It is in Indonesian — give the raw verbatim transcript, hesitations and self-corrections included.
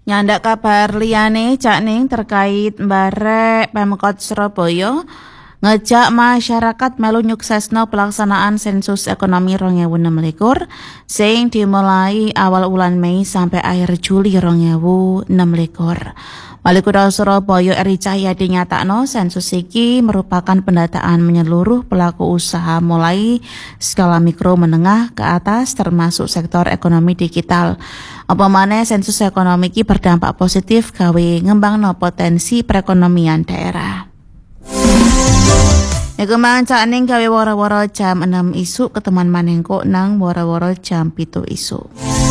Nyandak kabar liyane Cak Ning terkait barek Pemkot Surabaya ngejak masyarakat melu nyuksesno pelaksanaan sensus ekonomi rong ewu enam likur sing dimulai awal bulan Mei sampai akhir Juli rong ewu enam likur. Wali Kota Surabaya Eri Cahyadi nyatakno sensus iki merupakan pendataan menyeluruh pelaku usaha mulai skala mikro menengah ke atas termasuk sektor ekonomi digital. Apa maneh sensus ekonomi iki berdampak positif gawe ngembangno potensi perekonomian daerah. Iku mang Cak Ning gawe woro-woro jam enam isuk ketemuan manengko nang woro-woro jam pitu isuk.